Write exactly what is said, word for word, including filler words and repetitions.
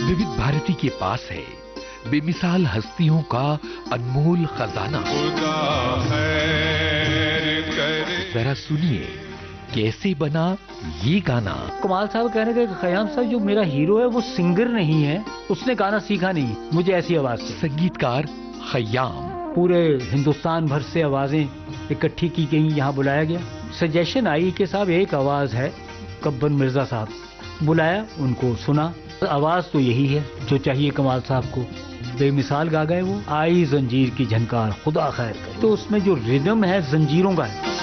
विविध भारती के पास है बेमिसाल हस्तियों का अनमोल खजाना। जरा सुनिए कैसे बना ये गाना। कमाल साहब कहने के खयाम साहब जो मेरा हीरो है वो सिंगर नहीं है, उसने गाना सीखा नहीं, मुझे ऐसी आवाज से। संगीतकार खयाम। पूरे हिंदुस्तान भर से आवाजें इकट्ठी की गई, यहाँ बुलाया गया। सजेशन आई कि साहब एक आवाज है कब्बन मिर्जा साहब, बुलाया, उनको सुना, आवाज तो यही है जो चाहिए कमाल साहब को। बेमिसाल गा गए वो। आई जंजीर की झनकार खुदा खैर करे, तो उसमें जो रिदम है जंजीरों का है।